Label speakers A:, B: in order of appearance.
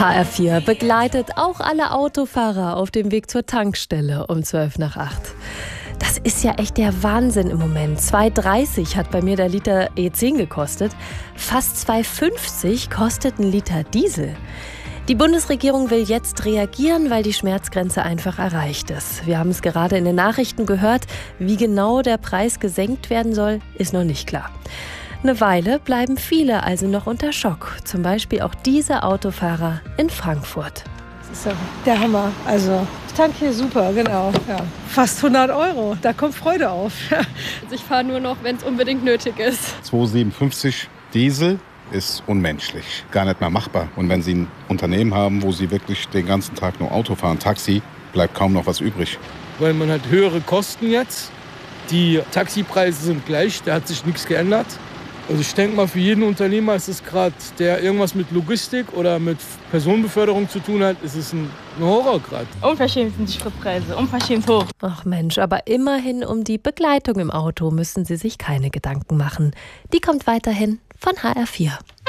A: HR4 begleitet auch alle Autofahrer auf dem Weg zur Tankstelle um 7:45. Das ist ja echt der Wahnsinn im Moment. 2,30 hat bei mir der Liter E10 gekostet. Fast 2,50 kostet ein Liter Diesel. Die Bundesregierung will jetzt reagieren, weil die Schmerzgrenze einfach erreicht ist. Wir haben es gerade in den Nachrichten gehört. Wie genau der Preis gesenkt werden soll, ist noch nicht klar. Eine Weile bleiben viele also noch unter Schock. Zum Beispiel auch diese Autofahrer in Frankfurt.
B: Das ist ja der Hammer. Also ich tanke hier super, genau. Ja. Fast 100 €, da kommt Freude auf.
C: Also ich fahre nur noch, wenn es unbedingt nötig ist.
D: 2,57 Diesel ist unmenschlich, gar nicht mehr machbar. Und wenn Sie ein Unternehmen haben, wo Sie wirklich den ganzen Tag nur Auto fahren, Taxi, bleibt kaum noch was übrig.
E: Weil man hat höhere Kosten jetzt. Die Taxipreise sind gleich, da hat sich nichts geändert. Also ich denke mal, für jeden Unternehmer ist es gerade, der irgendwas mit Logistik oder mit Personenbeförderung zu tun hat, ist es ein Horror gerade.
F: Unverschämt sind die Spritpreise, unverschämt hoch.
A: Ach Mensch, aber immerhin um die Begleitung im Auto müssen Sie sich keine Gedanken machen. Die kommt weiterhin von HR4.